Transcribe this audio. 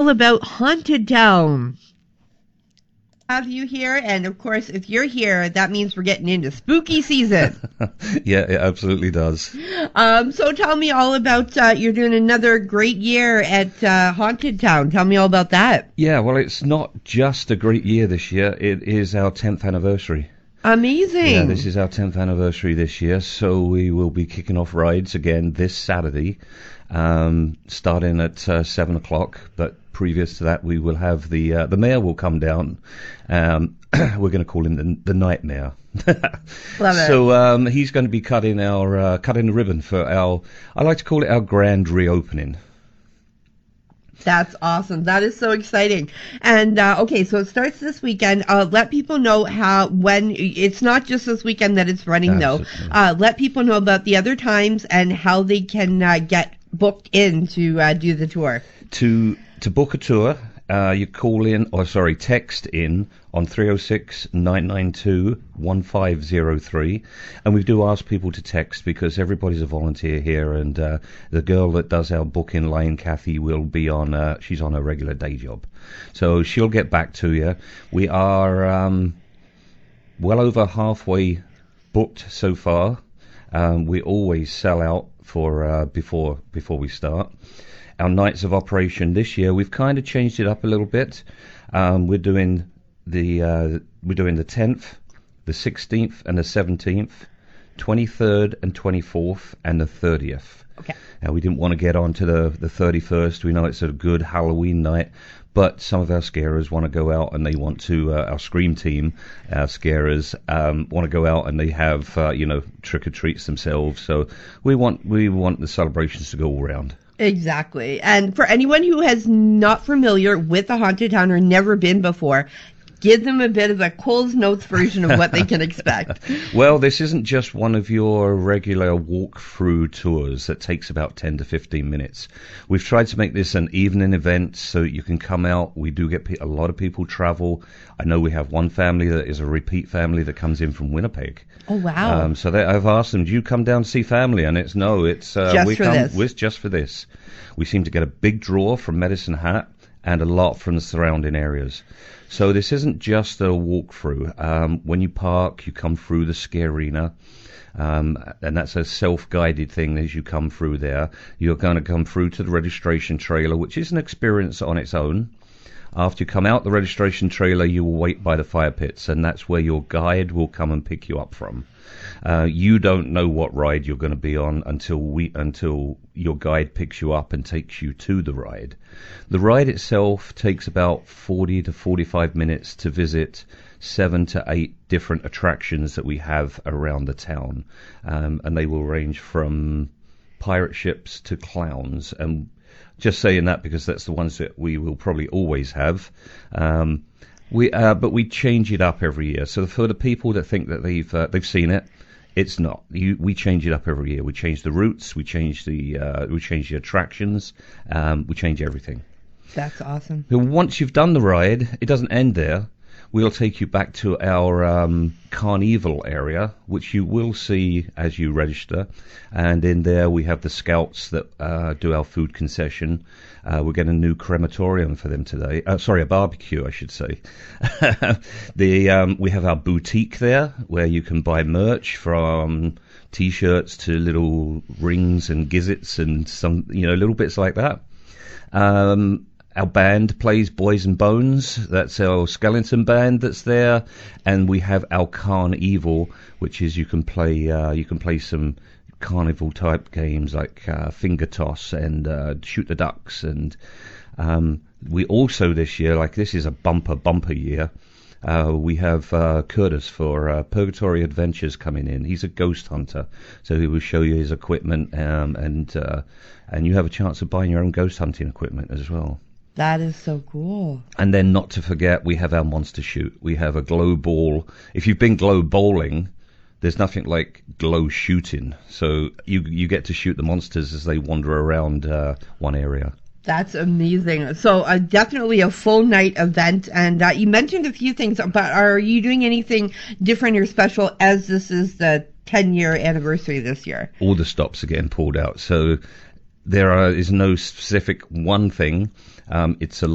all about Haunted Town. Have you here, and of course, if you're here, that means we're getting into spooky season. Yeah, it absolutely does. So tell me all about, you're doing another great year at Haunted Town. Tell me all about that. Yeah, well, it's not just a great year this year. It is our 10th anniversary. Amazing. Yeah, this is our 10th anniversary this year, so we will be kicking off rides again this Saturday, starting at 7 o'clock, but previous to that, we will have the mayor will come down. We're going to call him the Nightmare. Love it. So he's going to be cutting the ribbon for I like to call it our grand reopening. That's awesome. That is so exciting. And okay, so it starts this weekend. Let people know when it's not just this weekend that it's running, though. Let people know about the other times and how they can get booked in to do the tour. To book a tour, you text in on 306-992-1503, and we do ask people to text because everybody's a volunteer here, and the girl that does our booking line, Kathy, will be on. She's on her regular day job, so she'll get back to you. We are well over halfway booked so far. We always sell out for before we start. Our nights of operation this year, we've kind of changed it up a little bit. We're doing the 10th, the 16th, and the 17th, 23rd and 24th, and the 30th. Okay. Now, we didn't want to get on to the 31st. We know it's a good Halloween night, but some of our scarers want to go out and they want to, our Scream team, our scarers, want to go out and they have, trick-or-treats themselves. So we want the celebrations to go all around. Exactly. And for anyone who is not familiar with the Haunted Town or never been before, give them a bit of a Coles Notes version of what they can expect. Well, this isn't just one of your regular walk-through tours that takes about 10 to 15 minutes. We've tried to make this an evening event so you can come out. We do get a lot of people travel. I know we have one family that is a repeat family that comes in from Winnipeg. Oh, wow. So I've asked them, do you come down to see family? And it's just for this. We seem to get a big draw from Medicine Hat and a lot from the surrounding areas. So this isn't just a walkthrough. When you park, you come through the Scarina, and that's a self-guided thing as you come through there. You're going to come through to the registration trailer, which is an experience on its own. After you come out the registration trailer, you will wait by the fire pits, and that's where your guide will come and pick you up from. You don't know what ride you're going to be on until your guide picks you up and takes you to the ride. The ride itself takes about 40 to 45 minutes to visit 7 to 8 different attractions that we have around the town, and they will range from pirate ships to clowns. And just saying that because that's the ones that we will probably always have. But we change it up every year. So for the people that think that they've seen it, it's not. We change it up every year. We change the routes. We change the attractions. We change everything. That's awesome. But once you've done the ride, it doesn't end there. We'll take you back to our Carnival area, which you will see as you register. And in there we have the scouts that do our food concession. We're getting a new crematorium for them today. A barbecue, I should say. We have our boutique there, where you can buy merch from T-shirts to little rings and gizzets and some, little bits like that. Our band plays Boys and Bones. That's our skeleton band that's there, and we have our Carnival, which is you can play some carnival type games like finger toss and shoot the ducks. And we also this year, like this is a bumper year. We have Curtis for Purgatory Adventures coming in. He's a ghost hunter, so he will show you his equipment, and you have a chance of buying your own ghost hunting equipment as well. That is so cool. And then not to forget, we have our monster shoot. We have a glow ball. If you've been glow bowling, there's nothing like glow shooting. So you get to shoot the monsters as they wander around one area. That's amazing. So definitely a full night event. And you mentioned a few things, but are you doing anything different or special as this is the 10-year anniversary this year? All the stops are getting pulled out. So there is no specific one thing. It's a